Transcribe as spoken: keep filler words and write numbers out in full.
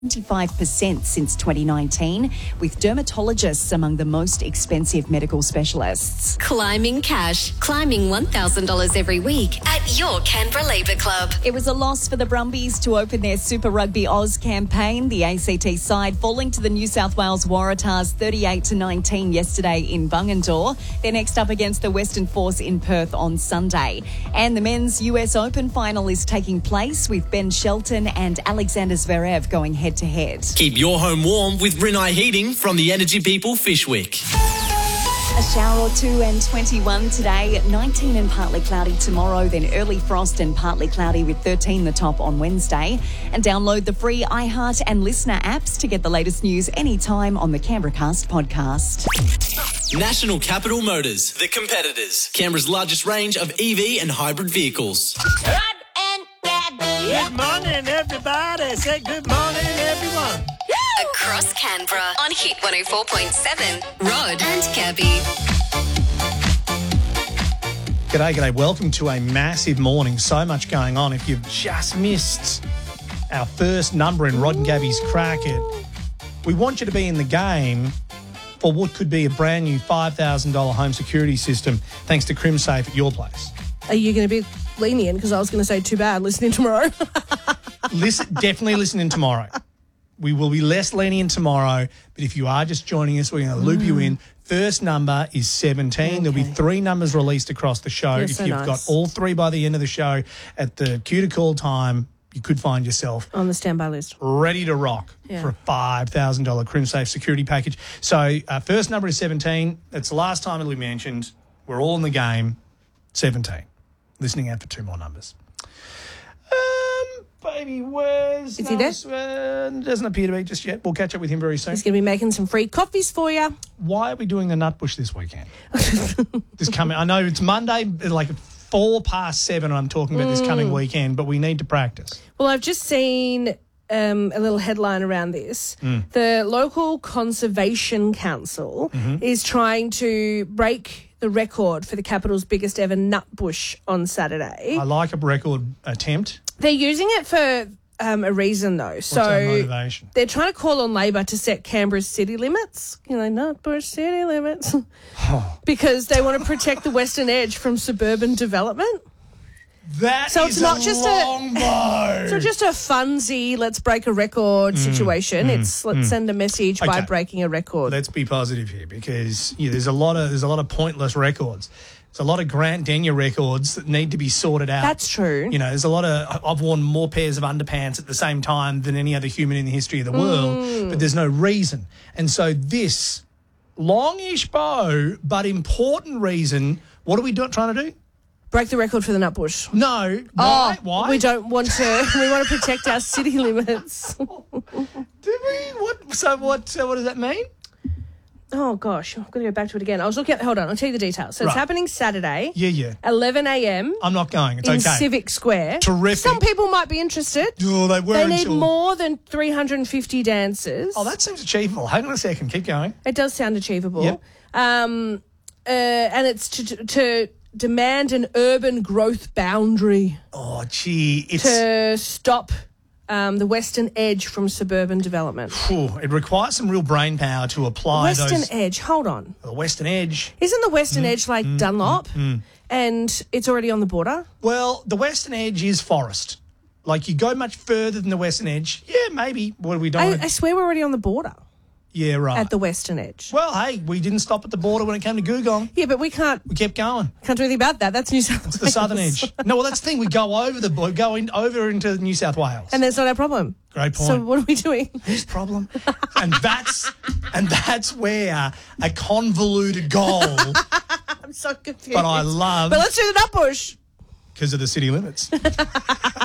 twenty-five percent since twenty nineteen, with dermatologists among the most expensive medical specialists. Climbing cash. Climbing one thousand dollars every week at your Canberra Labour Club. It was a loss for the Brumbies to open their Super Rugby Oz campaign. The A C T side falling to the New South Wales Waratahs thirty-eight to nineteen yesterday in Bungendore. They're next up against the Western Force in Perth on Sunday. And the men's U S Open final is taking place with Ben Shelton and Alexander Zverev going head to head. Keep your home warm with Rinnai Heating from the Energy People Fishwick. A shower or two and twenty-one today, nineteen and partly cloudy tomorrow, then early frost and partly cloudy with thirteen the top on Wednesday. And download the free iHeart and Listener apps to get the latest news anytime on the Canberra Cast podcast. National Capital Motors, the competitors. Canberra's largest range of E V and hybrid vehicles. Good morning, everybody. Say good morning, everyone. Across Canberra on Hit one oh four point seven. Rod and Gabby. G'day, g'day. Welcome to a massive morning. So much going on. If you've just missed our first number in Rod and Gabby's Crack It, we want you to be in the game for what could be a brand new five thousand dollars home security system thanks to CrimSafe at your place. Are you going to be lenient? Because I was going to say too bad listening tomorrow. Listen, definitely listening tomorrow. We will be less lenient tomorrow, but if you are just joining us, we're going to loop mm. you in. First number is seventeen. Okay. There'll be three numbers released across the show. You're if so you've nice. got all three by the end of the show at the cue to call time, you could find yourself on the standby list, ready to rock yeah. for a five thousand dollars CrimSafe security package. So uh, first number is seventeen. That's the last time it'll be mentioned. We're all in the game. seventeen. Listening out for two more numbers. Um, baby, where's... Is he there? Uh, doesn't appear to be just yet. We'll catch up with him very soon. He's going to be making some free coffees for you. Why are we doing the Nutbush this weekend? this coming... I know it's Monday, like four past seven, and I'm talking about mm. this coming weekend, but we need to practice. Well, I've just seen um, a little headline around this. Mm. The local Conservation Council mm-hmm. is trying to break the record for the capital's biggest ever nutbush on Saturday. I like a record attempt. They're using it for um, a reason, though. What's so our motivation? They're trying to call on Labor to set Canberra's city limits, you know, nutbush city limits, because they want to protect the Western Edge from suburban development. That so is it's not a just long a bow. So just a funsy, let's break a record mm, situation. Mm, it's let's mm. send a message okay. by breaking a record. Let's be positive here, because yeah, there's a lot of there's a lot of pointless records. There's a lot of Grant Denyer records that need to be sorted out. That's true. You know, there's a lot of I've worn more pairs of underpants at the same time than any other human in the history of the world, mm. but there's no reason. And so this longish bow, but important reason. What are we do, trying to do? Break the record for the nutbush. No. Why? Oh, Why? We don't want to. We want to protect our city limits. Do we? What? So what? So what does that mean? Oh gosh, I've got to go back to it again. I was looking at. Hold on, I'll tell you the details. So right. it's happening Saturday. Yeah, yeah. eleven a.m. I'm not going. It's in okay. Civic Square. Terrific. Some people might be interested. Oh, they were. They need until... more than three hundred fifty dancers. Oh, that seems achievable. Hang on a second. Keep going. It does sound achievable. Yep. Um, uh, and it's to. to demand an urban growth boundary. Oh, gee. It's to stop um, the Western Edge from suburban development. Whew, it requires some real brain power to apply Western those... Edge, hold on. The Western Edge. Isn't the Western mm, Edge like mm, Dunlop? Mm, mm. And it's already on the border? Well, the Western Edge is forest. Like, you go much further than the Western Edge. Yeah, maybe. What do we do? I, I swear we're already on the border. Yeah, right. At the Western Edge. Well, hey, we didn't stop at the border when it came to Gugong. Yeah, but we can't... We kept going. Can't do anything about that. That's New South Wales. It's the Southern Edge. No, well, that's the thing. We go over the... We go in, over into New South Wales. And that's not our problem. Great point. So what are we doing? Whose problem? and that's and that's where a convoluted goal... I'm so confused. But I love... But let's do the nutbush. Because of the city limits.